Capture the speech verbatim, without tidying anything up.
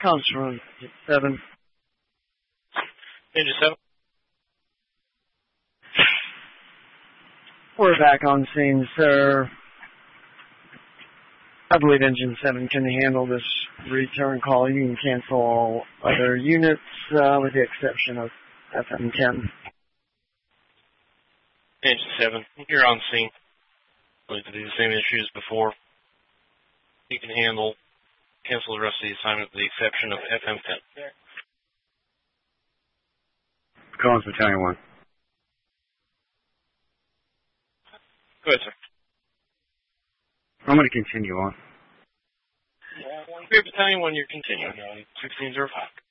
Constable seven. Engine seven. We're back on scene, sir. I believe Engine seven can handle this return call. You can cancel all other units uh, with the exception of F M ten. Engine seven, you're on scene. Going to do the same issues before. You can handle, cancel the rest of the assignment with the exception of F M ten. Collins Battalion one. Go ahead, sir. I'm going to continue on. Great Battalion one, you're continuing. sixteen oh five.